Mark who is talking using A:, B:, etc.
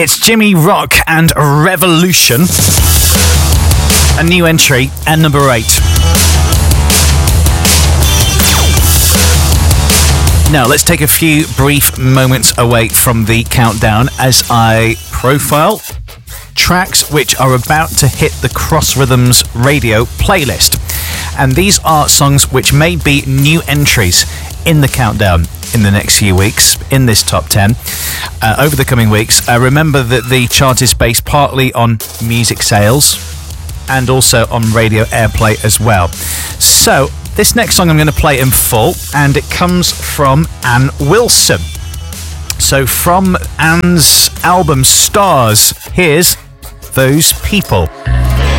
A: It's Jimmy Rock and Revolution. A new entry at number 8. Now, let's take a few brief moments away from the countdown as I profile tracks which are about to hit the Cross Rhythms radio playlist. And these are songs which may be new entries in the countdown in the next few weeks, in this top 10, over the coming weeks. Remember that the chart is based partly on music sales and also on radio airplay as well. So, this next song I'm going to play in full, and it comes from Ann Wilson. So, from Ann's album Stars, here's Those People.